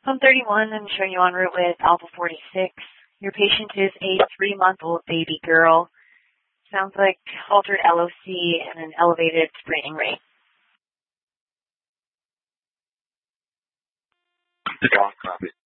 Home 31, I'm showing you en route with Alpha 46. Your patient is a 3-month-old baby girl. Sounds like altered LOC and an elevated spraining rate. Strong copy.